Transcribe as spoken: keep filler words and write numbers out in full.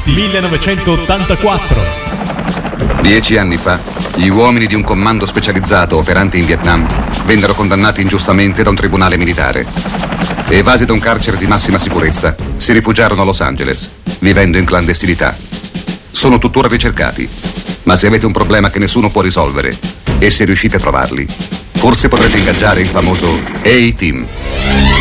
millenovecentottantaquattro. Dieci anni fa, gli uomini di un comando specializzato operante in Vietnam vennero condannati ingiustamente da un tribunale militare. Evasi da un carcere di massima sicurezza, si rifugiarono a Los Angeles, vivendo in clandestinità. Sono tuttora ricercati, ma se avete un problema che nessuno può risolvere e se riuscite a trovarli, forse potrete ingaggiare il famoso A-Team.